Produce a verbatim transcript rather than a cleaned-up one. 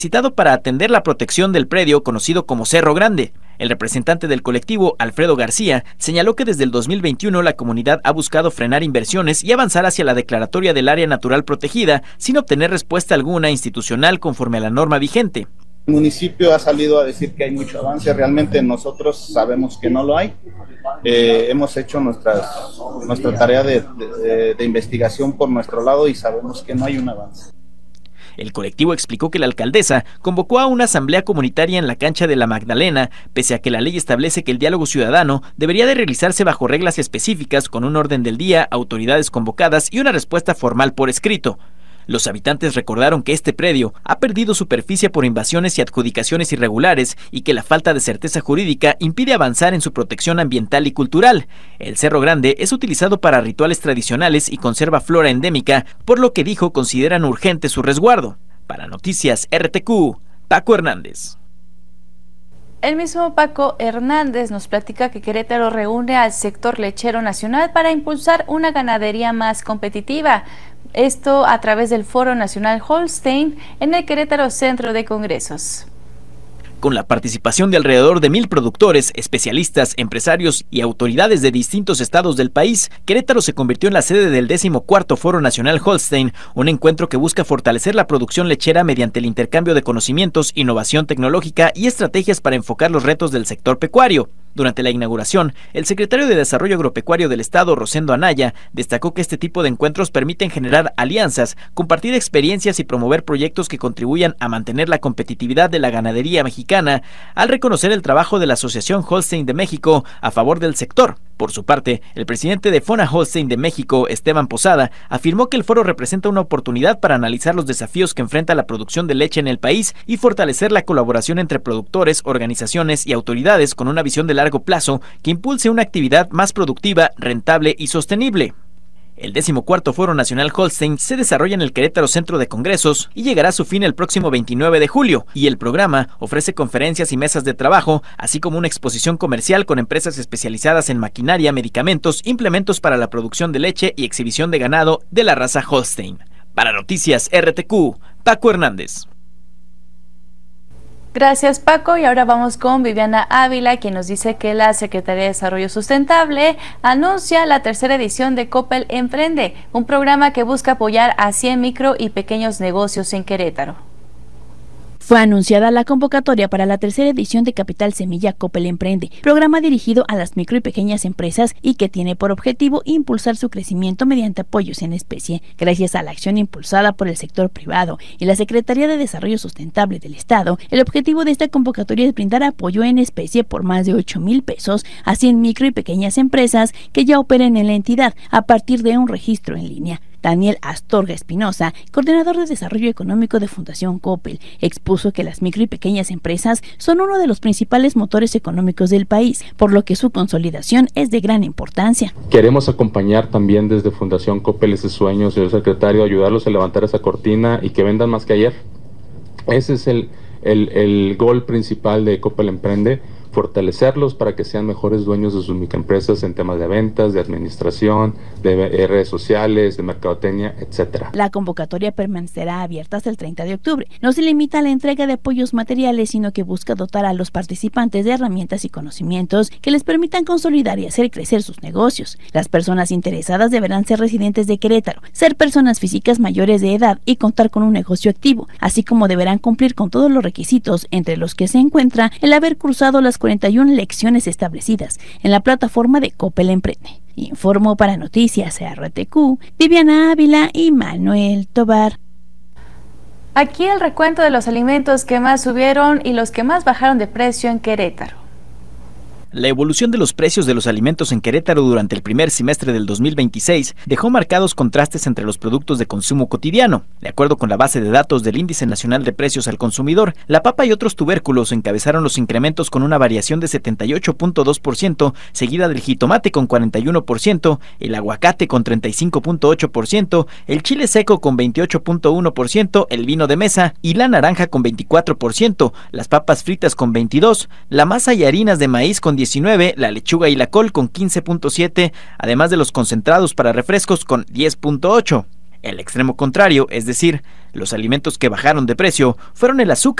citado para atender la protección del predio conocido como Cerro Grande. El representante del colectivo, Alfredo García, señaló que desde el dos mil veintiuno la comunidad ha buscado frenar inversiones y avanzar hacia la declaratoria del área natural protegida sin obtener respuesta alguna institucional conforme a la norma vigente. El municipio ha salido a decir que hay mucho avance, realmente nosotros sabemos que no lo hay. Eh, hemos hecho nuestras, nuestra tarea de, de, de investigación por nuestro lado y sabemos que no hay un avance. El colectivo explicó que la alcaldesa convocó a una asamblea comunitaria en la cancha de la Magdalena, pese a que la ley establece que el diálogo ciudadano debería de realizarse bajo reglas específicas con un orden del día, autoridades convocadas y una respuesta formal por escrito. Los habitantes recordaron que este predio ha perdido superficie por invasiones y adjudicaciones irregulares y que la falta de certeza jurídica impide avanzar en su protección ambiental y cultural. El Cerro Grande es utilizado para rituales tradicionales y conserva flora endémica, por lo que dijo consideran urgente su resguardo. Para Noticias R T Q, Paco Hernández. El mismo Paco Hernández nos platica que Querétaro reúne al sector lechero nacional para impulsar una ganadería más competitiva. Esto a través del Foro Nacional Holstein en el Querétaro Centro de Congresos. Con la participación de alrededor de mil productores, especialistas, empresarios y autoridades de distintos estados del país, Querétaro se convirtió en la sede del decimocuarto Foro Nacional Holstein, un encuentro que busca fortalecer la producción lechera mediante el intercambio de conocimientos, innovación tecnológica y estrategias para enfocar los retos del sector pecuario. Durante la inauguración, el secretario de Desarrollo Agropecuario del Estado, Rosendo Anaya, destacó que este tipo de encuentros permiten generar alianzas, compartir experiencias y promover proyectos que contribuyan a mantener la competitividad de la ganadería mexicana, al reconocer el trabajo de la Asociación Holstein de México a favor del sector. Por su parte, el presidente de Fona Holstein de México, Esteban Posada, afirmó que el foro representa una oportunidad para analizar los desafíos que enfrenta la producción de leche en el país y fortalecer la colaboración entre productores, organizaciones y autoridades con una visión de largo plazo que impulse una actividad más productiva, rentable y sostenible. El decimocuarto Foro Nacional Holstein se desarrolla en el Querétaro Centro de Congresos y llegará a su fin el próximo veintinueve de julio, y el programa ofrece conferencias y mesas de trabajo, así como una exposición comercial con empresas especializadas en maquinaria, medicamentos, implementos para la producción de leche y exhibición de ganado de la raza Holstein. Para Noticias R T Q, Paco Hernández. Gracias, Paco, y ahora vamos con Viviana Ávila, quien nos dice que la Secretaría de Desarrollo Sustentable anuncia la tercera edición de Coppel Emprende, un programa que busca apoyar a cien micro y pequeños negocios en Querétaro. Fue anunciada la convocatoria para la tercera edición de Capital Semilla Coppel Emprende, programa dirigido a las micro y pequeñas empresas y que tiene por objetivo impulsar su crecimiento mediante apoyos en especie. Gracias a la acción impulsada por el sector privado y la Secretaría de Desarrollo Sustentable del Estado, el objetivo de esta convocatoria es brindar apoyo en especie por más de ocho mil pesos a cien micro y pequeñas empresas que ya operen en la entidad a partir de un registro en línea. Daniel Astorga Espinosa, coordinador de Desarrollo Económico de Fundación Coppel, expuso que las micro y pequeñas empresas son uno de los principales motores económicos del país, por lo que su consolidación es de gran importancia. Queremos acompañar también desde Fundación Coppel ese sueño, señor secretario, ayudarlos a levantar esa cortina y que vendan más que ayer. Ese es el, el, el gol principal de Coppel Emprende, fortalecerlos para que sean mejores dueños de sus microempresas en temas de ventas, de administración, de redes sociales, de mercadotecnia, etcétera. La convocatoria permanecerá abierta hasta el treinta de octubre. No se limita a la entrega de apoyos materiales, sino que busca dotar a los participantes de herramientas y conocimientos que les permitan consolidar y hacer crecer sus negocios. Las personas interesadas deberán ser residentes de Querétaro, ser personas físicas mayores de edad y contar con un negocio activo, así como deberán cumplir con todos los requisitos, entre los que se encuentra el haber cursado las cuarenta y una lecciones establecidas en la plataforma de Coppel Emprende. Informó para Noticias R T Q, Viviana Ávila y Manuel Tobar. Aquí el recuento de los alimentos que más subieron y los que más bajaron de precio en Querétaro. La evolución de los precios de los alimentos en Querétaro durante el primer semestre del dos mil veintiséis dejó marcados contrastes entre los productos de consumo cotidiano. De acuerdo con la base de datos del Índice Nacional de Precios al Consumidor, la papa y otros tubérculos encabezaron los incrementos con una variación de setenta y ocho punto dos por ciento, seguida del jitomate con cuarenta y uno por ciento, el aguacate con treinta y cinco punto ocho por ciento, el chile seco con veintiocho punto uno por ciento, el vino de mesa y la naranja con veinticuatro por ciento, las papas fritas con veintidós por ciento, la masa y harinas de maíz con diecinueve, la lechuga y la col con quince punto siete, además de los concentrados para refrescos con diez punto ocho. El extremo contrario, es decir, los alimentos que bajaron de precio, fueron el azúcar,